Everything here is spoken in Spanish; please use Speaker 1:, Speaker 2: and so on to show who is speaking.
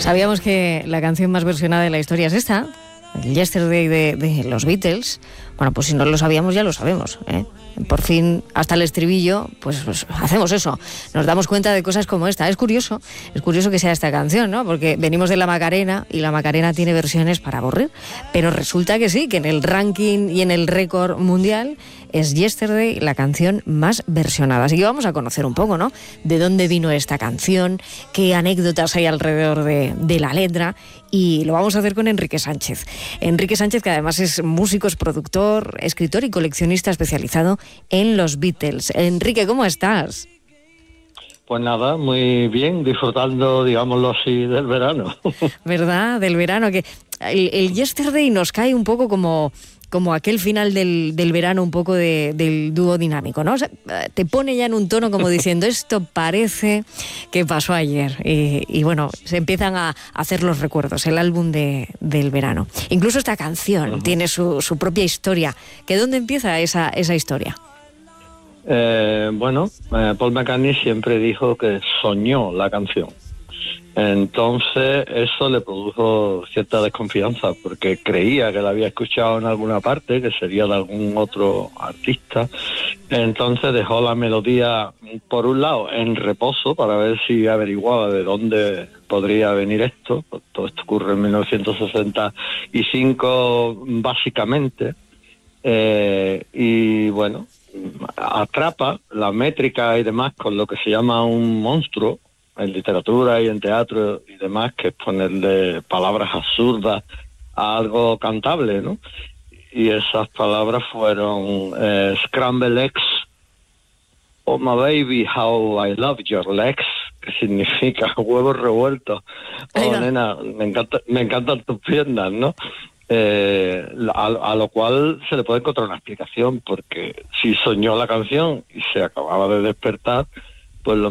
Speaker 1: Sabíamos que la canción más versionada de la historia es esta, el Yesterday de los Beatles. Bueno, pues si no lo sabíamos, ya lo sabemos, ¿eh? Por fin, hasta el estribillo, pues hacemos eso. Nos damos cuenta de cosas como esta. Es curioso que sea esta canción, ¿no? Porque venimos de la Macarena y la Macarena tiene versiones para aburrir. Pero resulta que sí, que en el ranking y en el récord mundial es Yesterday la canción más versionada. Así que vamos a conocer un poco, ¿no? De dónde vino esta canción, qué anécdotas hay alrededor de la letra. Y lo vamos a hacer con Enrique Sánchez. Enrique Sánchez, que además es músico, es productor, escritor y coleccionista especializado en los Beatles. Enrique, ¿cómo estás?
Speaker 2: Pues nada, muy bien, disfrutando, digámoslo así, del verano.
Speaker 1: ¿Verdad? Del verano, que el Yesterday nos cae un poco como aquel final del verano, un poco del dúo dinámico, ¿no? O sea, te pone ya en un tono como diciendo, esto parece que pasó ayer. Y bueno, se empiezan a hacer los recuerdos, el álbum del verano. Incluso esta canción tiene su propia historia. ¿Que dónde empieza esa historia?
Speaker 2: Paul McCartney siempre dijo que soñó la canción. Entonces eso le produjo cierta desconfianza porque creía que la había escuchado en alguna parte, que sería de algún otro artista. Entonces dejó la melodía, por un lado, en reposo para ver si averiguaba de dónde podría venir esto. Todo esto ocurre en 1965 básicamente. Y bueno, atrapa la métrica y demás con lo que se llama un monstruo en literatura y en teatro y demás, que es ponerle palabras absurdas a algo cantable, ¿no? Y esas palabras fueron Scrambled Eggs, Oh my baby, how I love your legs, que significa huevos revueltos. Oh nena, me encantan tus piernas, ¿no? A lo cual se le puede encontrar una explicación, porque si soñó la canción y se acababa de despertar, pues lo